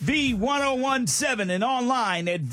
V1017 and online at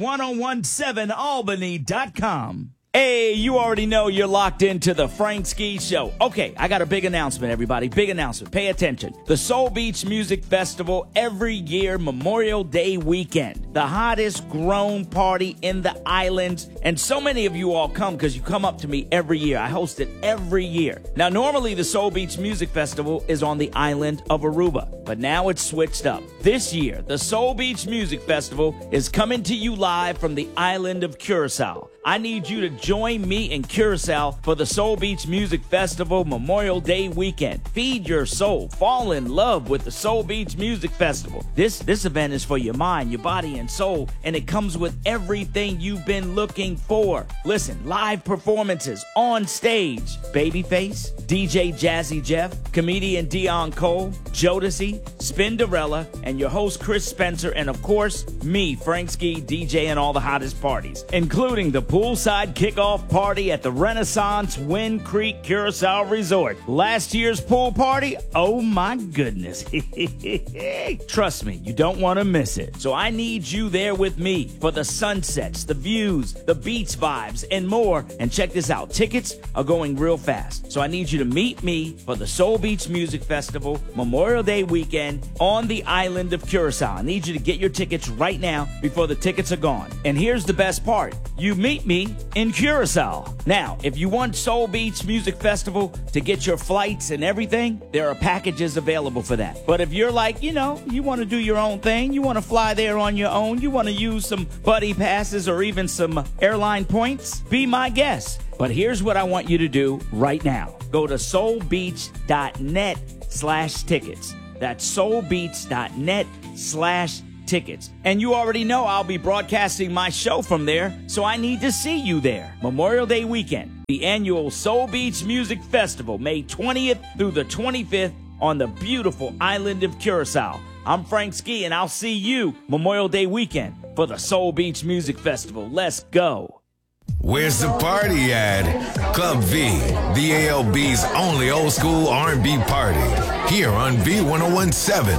V1017albany.com. Hey, you already know you're locked into the Frank Ski Show. Okay, I got a big announcement, everybody. Big announcement. Pay attention. The Soul Beach Music Festival every year, Memorial Day weekend. The hottest grown party in the islands. And so many of you all come because you come up to me every year. I host it every year. Now, normally the Soul Beach Music Festival is on the island of Aruba, but now it's switched up. This year, the Soul Beach Music Festival is coming to you live from the island of Curacao. I need you to join me in Curacao for the Soul Beach Music Festival Memorial Day weekend. Feed your soul. Fall in love with the Soul Beach Music Festival. This event is for your mind, your body, and soul, and it comes with everything you've been looking for. Listen, live performances on stage. Babyface, DJ Jazzy Jeff, comedian Dion Cole, Jodeci, Spinderella, and your host Chris Spencer, and of course, me, Frank Ski, DJing all the hottest parties, including the poolside kickoff party at the Renaissance Wind Creek Curacao Resort. Last year's pool party? Oh my goodness. Trust me, you don't want to miss it. So I need you there with me for the sunsets, the views, the beach vibes, and more. And check this out, tickets are going real fast. So I need you to meet me for the Soul Beach Music Festival Memorial Day weekend on the island of Curacao. I need you to get your tickets right now before the tickets are gone. And here's the best part. You meet me in Curacao. Now, if you want Soul Beach Music Festival to get your flights and everything, there are packages available for that. But if you're like, you want to do your own thing, you want to fly there on your own, you want to use some buddy passes or even some airline points, be my guest. But here's what I want you to do right now. Go to soulbeach.net/tickets. That's soulbeach.net/tickets. And you already know I'll be broadcasting my show from there, so I need to see you there. Memorial Day weekend, the annual Soul Beach Music Festival, May 20th through the 25th on the beautiful island of Curacao. I'm Frank Ski, and I'll see you Memorial Day weekend for the Soul Beach Music Festival. Let's go. Where's the party at? Club V, the ALB's only old school R&B party, here on V1017.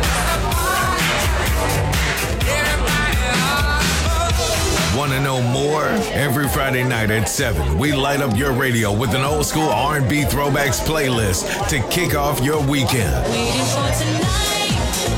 Want to know more? Every Friday night at 7, we light up your radio with an old school R&B throwbacks playlist to kick off your weekend. Waiting for tonight.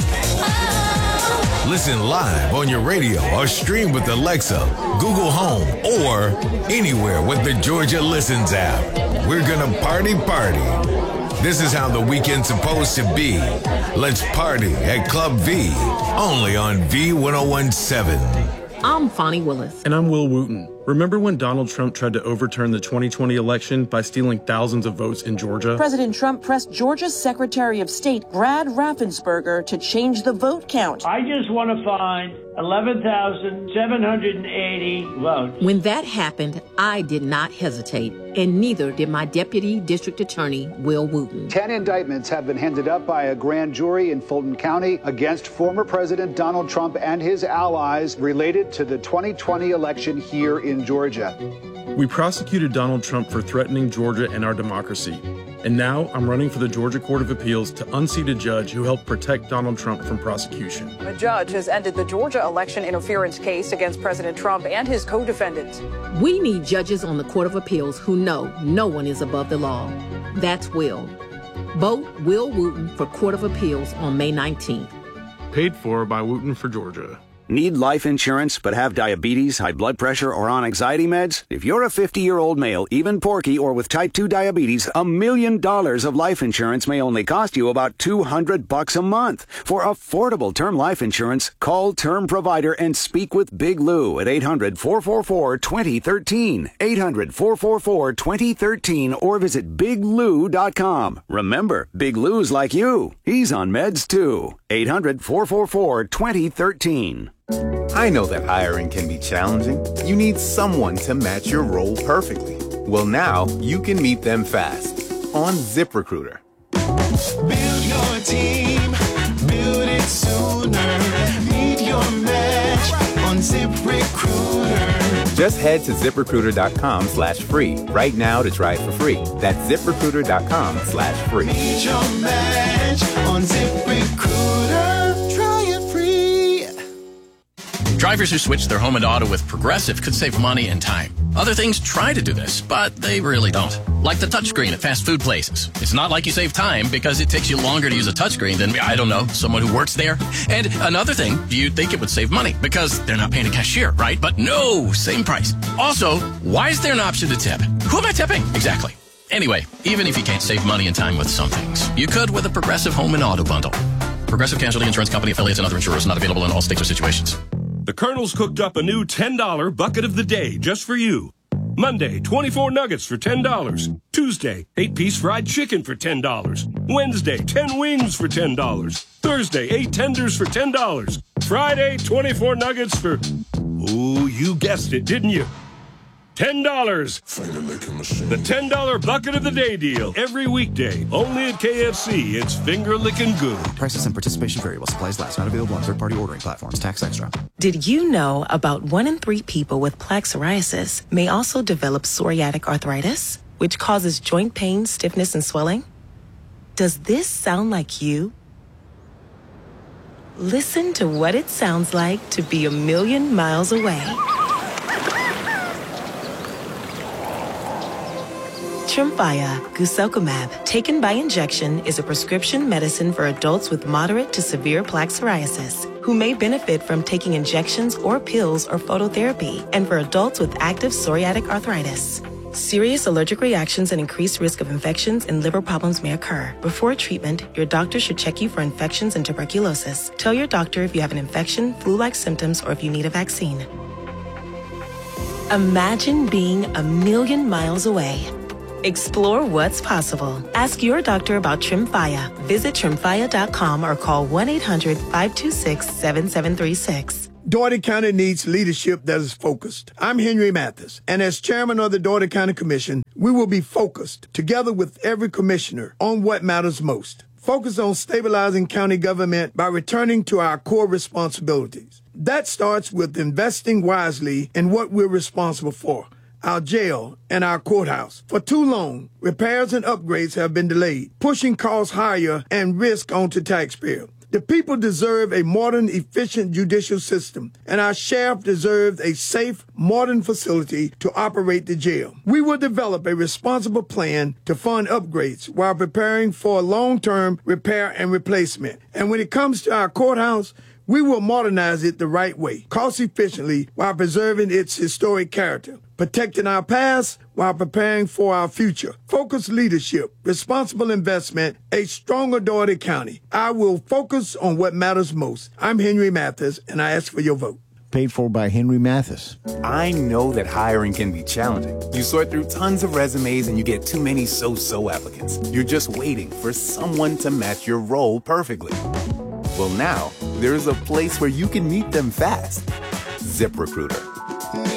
Oh. Listen live on your radio or stream with Alexa, Google Home, or anywhere with the Georgia Listens app. We're gonna party. This is how the weekend's supposed to be. Let's party at Club V, only on V1017. I'm Fonnie Willis. And I'm Will Wooten. Remember when Donald Trump tried to overturn the 2020 election by stealing thousands of votes in Georgia? President Trump pressed Georgia's Secretary of State, Brad Raffensperger, to change the vote count. I just want to find 11,780 votes. When that happened, I did not hesitate, and neither did my Deputy District Attorney, Will Wooten. 10 indictments have been handed up by a grand jury in Fulton County against former President Donald Trump and his allies related to the 2020 election here in Georgia. We prosecuted Donald Trump for threatening Georgia and our democracy. And now I'm running for the Georgia Court of Appeals to unseat a judge who helped protect Donald Trump from prosecution. A judge has ended the Georgia election interference case against President Trump and his co-defendants. We need judges on the Court of Appeals who know no one is above the law. That's Will. Vote Will Wooten for Court of Appeals on May 19th. Paid for by Wooten for Georgia. Need life insurance but have diabetes, high blood pressure, or on anxiety meds? If you're a 50-year-old male, even porky, or with type 2 diabetes, $1 million of life insurance may only cost you about $200 a month. For affordable term life insurance, call Term Provider and speak with Big Lou at 800-444-2013. 800-444-2013 or visit biglou.com. Remember, Big Lou's like you. He's on meds too. 800-444-2013. I know that hiring can be challenging. You need someone to match your role perfectly. Well, now you can meet them fast on ZipRecruiter. Build your team, build it sooner. Meet your match on ZipRecruiter. Just head to ZipRecruiter.com/free right now to try it for free. That's ZipRecruiter.com/free. Meet your match on ZipRecruiter. Try it free. Drivers who switch their home and auto with Progressive could save money and time. Other things try to do this, but they really don't. Like the touchscreen at fast food places. It's not like you save time because it takes you longer to use a touchscreen than, I don't know, someone who works there. And another thing, you'd think it would save money because they're not paying a cashier, right? But no, same price. Also, why is there an option to tip? Who am I tipping? Exactly. Anyway, even if you can't save money and time with some things, you could with a Progressive home and auto bundle. Progressive Casualty Insurance Company, affiliates, and other insurers. Not available in all states or situations. The Colonel's cooked up a new $10 bucket of the day just for you. Monday, 24 nuggets for $10. Tuesday, 8-piece fried chicken for $10. Wednesday, 10 wings for $10. Thursday, 8 tenders for $10. Friday, 24 nuggets for... Oh, you guessed it, didn't you? $10. The $10 bucket of the day deal. Every weekday. Only at KFC. It's finger licking good. Prices and participation vary while supplies last. Not available on third-party ordering platforms. Tax extra. Did you know about 1 in 3 people with plaque psoriasis may also develop psoriatic arthritis, which causes joint pain, stiffness, and swelling? Does this sound like you? Listen to what it sounds like to be a million miles away. Tremfya guselkumab, taken by injection, is a prescription medicine for adults with moderate to severe plaque psoriasis who may benefit from taking injections or pills or phototherapy, and for adults with active psoriatic arthritis. Serious allergic reactions and increased risk of infections and liver problems may occur. Before treatment, your doctor should check you for infections and tuberculosis. Tell your doctor if you have an infection, flu-like symptoms, or if you need a vaccine. Imagine being a million miles away. Explore what's possible. Ask your doctor about Tremfya. Visit Tremfya.com or call 1-800-526-7736. Dougherty County needs leadership that is focused. I'm Henry Mathis, and as chairman of the Dougherty County Commission, we will be focused, together with every commissioner, on what matters most. Focus on stabilizing county government by returning to our core responsibilities. That starts with investing wisely in what we're responsible for: our jail, and our courthouse. For too long, repairs and upgrades have been delayed, pushing costs higher and risk onto taxpayers. The people deserve a modern, efficient judicial system, and our sheriff deserves a safe, modern facility to operate the jail. We will develop a responsible plan to fund upgrades while preparing for long-term repair and replacement. And when it comes to our courthouse, we will modernize it the right way, cost-efficiently, while preserving its historic character, protecting our past while preparing for our future. Focused leadership, responsible investment, a stronger Dougherty County. I will focus on what matters most. I'm Henry Mathis, and I ask for your vote. Paid for by Henry Mathis. I know that hiring can be challenging. You sort through tons of resumes and you get too many so-so applicants. You're just waiting for someone to match your role perfectly. Well, now, there's a place where you can meet them fast. ZipRecruiter.